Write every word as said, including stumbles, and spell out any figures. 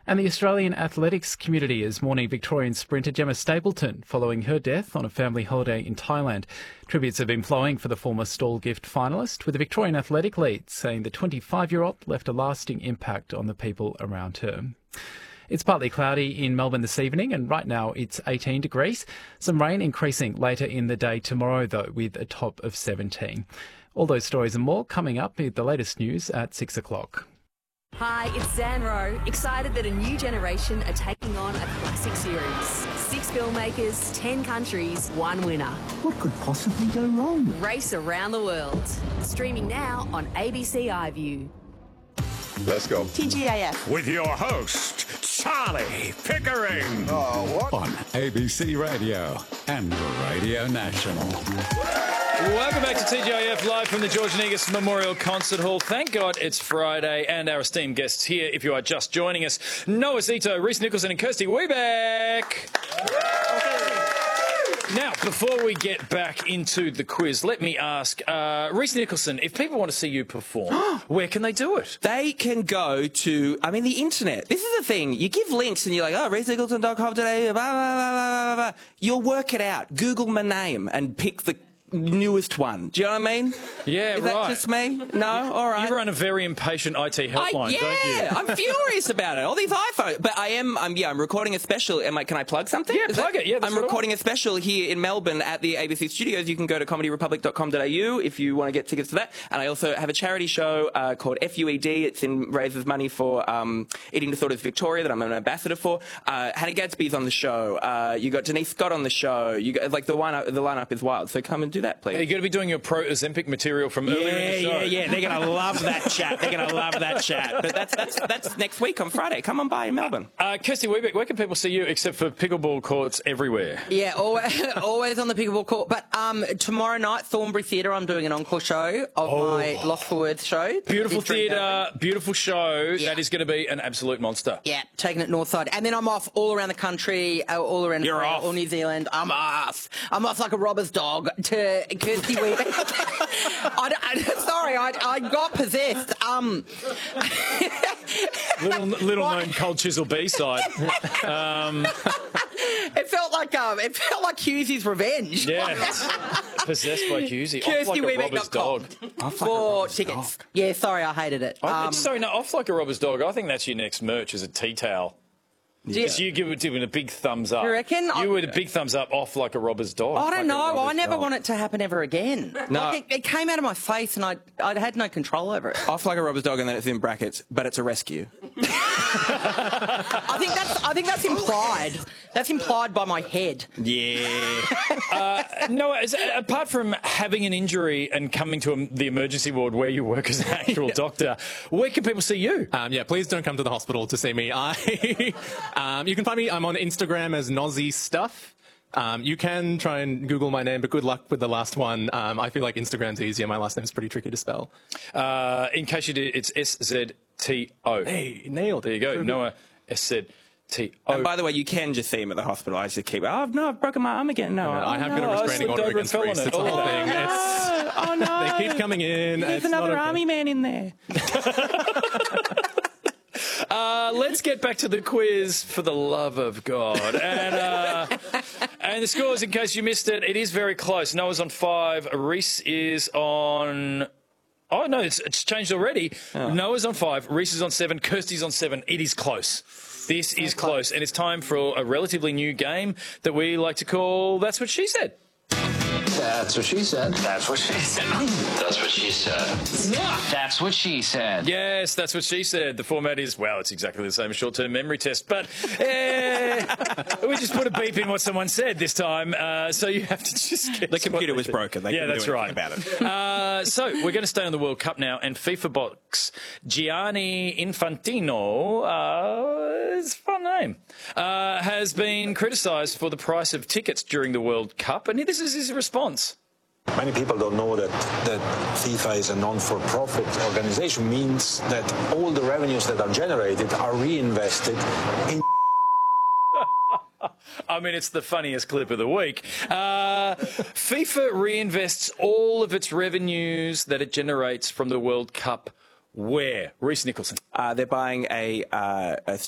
And the Australian athletics community is mourning Victorian sprinter Gemma Stapleton following her death on a family holiday in Thailand. Tributes have been flowing for the former Stall Gift finalist, with the Victorian Athletic League saying the twenty-five-year-old left a lasting impact on the people around her. It's partly cloudy in Melbourne this evening, and right now it's eighteen degrees. Some rain increasing later in the day tomorrow, though, with a top of seventeen. All those stories and more coming up with the latest news at six o'clock. Hi, it's Zanro. Excited that a new generation are taking on a classic series. Six filmmakers, ten countries, one winner. What could possibly go wrong? Race around the world. Streaming now on A B C iView. Let's go. T G A F. With your host, Charlie Pickering. Oh, what? On A B C Radio and Radio National. Welcome back to T G I F, live from the George Negus Memorial Concert Hall. Thank God it's Friday, and our esteemed guests here, if you are just joining us, Noah Zito, Reese Nicholson and Kirsty Wiebeck. Now, before we get back into the quiz, let me ask, uh, Reese Nicholson, if people want to see you perform, where can they do it? They can go to, I mean, the internet. This is the thing. You give links and you're like, oh, reese nicholson dot com today, blah, blah, blah, blah, blah, blah. You'll work it out. Google my name and pick the newest one. Do you know what I mean? Yeah, Is right. that just me? No? All right. You run a very impatient I T helpline, I, yeah, don't you? I'm furious about it. All these iPhones. But I am, I'm, yeah, I'm recording a special. Am I, can I plug something? Yeah, Is plug that, it. Yeah, that's I'm what I recording a special here in Melbourne at the A B C studios. You can go to comedy republic dot com dot a u if you want to get tickets to that. And I also have a charity show uh, called F U E D. It's in raises money for um, Eating Disorders Victoria that I'm an ambassador for. Uh, Hannah Gadsby's on the show. Uh, you got Denise Scott on the show. You got, like, the lineup, the lineup is wild. So come and do that, please. Are you going to be doing your pro Ozempic material from earlier in the show? Yeah, yeah, yeah. They're going to love that chat. They're going to love that chat. But that's that's that's next week on Friday. Come on by in Melbourne. Uh, Kirsty Wiebeck, where can people see you except for pickleball courts everywhere? Yeah, always, always on the pickleball court. But um, tomorrow night, Thornbury Theatre, I'm doing an encore show of Oh. my Lost for Words show. Beautiful Featuring theatre, beautiful show. Yeah. That is going to be an absolute monster. Yeah, taking it northside. And then I'm off all around the country, uh, all around You're Australia, off. all New Zealand. I'm off. I'm off like a robber's dog to Kirsty Wiebeck. I, I, sorry, I, I got possessed. Um, Little, little known Cold Chisel B-side. Um, it felt like um, it felt like Hughesy's revenge. yeah. Possessed by Husey. Off Kirsty like a Wiebeck robber's dot com. dog. For tickets. Yeah, sorry, I hated it. I- Um, sorry, no, off like a robber's dog. I think that's your next merch, is a tea towel. do you- Because you give it given a big thumbs up. You reckon? You I- were a big thumbs up off like a robber's dog. I don't Like a know. I robber's never dog. want it to happen ever again. No. Like it, it came out of my face, and I I had no control over it. Off like a robber's dog, and then it's in brackets, but it's a rescue. I think that's I think that's implied. That's implied by my head. Yeah. Uh, no, as, apart from having an injury and coming to a, the emergency ward where you work as an actual doctor, where can people see you? Um, yeah, please don't come to the hospital to see me. I, um, you can find me. I'm on Instagram as Nozzy Stuff. Um, you can try and Google my name, but good luck with the last one. Um, I feel like Instagram's easier. My last name's pretty tricky to spell. Uh, in case you did, it's S Z T O. Hey, nailed. There you go, Noah S Z T O. And by the way, you can just see him at the hospital. I just keep, oh, no, I've broken my arm again. No, I have got no, a I restraining slipped order over and against fell on Reese. it. It's the whole Oh, thing. It's, oh, no. they keep coming in. There's It's another not okay. army man in there. Uh, let's get back to the quiz, for the love of God. And uh, and the scores, in case you missed it, it is very close. Noah's on five. Reese is on... Oh, no, it's, it's changed already. Oh. Noah's on five. Reese is on seven. Kirsty's on seven. It is close. This is close. And it's time for a relatively new game that we like to call That's What She Said. That's what she said. That's what she said. That's what she said. That's what she said. Yes, that's what she said. The format is, well, it's exactly the same as short-term memory test, but eh, we just put a beep in what someone said this time, uh, so you have to just guess. The computer what was they- broken. They yeah, couldn't that's do right. anything about it. Uh, so we're going to stay on the World Cup now, and FIFA box Gianni Infantino, uh, it's a fun name, uh, has been criticised for the price of tickets during the World Cup, and this is his response. Many people don't know that, that FIFA is a non-for-profit organization, means that all the revenues that are generated are reinvested in... I mean, it's the funniest clip of the week. Uh, FIFA reinvests all of its revenues that it generates from the World Cup. Where? Reese Nicholson. Uh, they're buying a, uh, a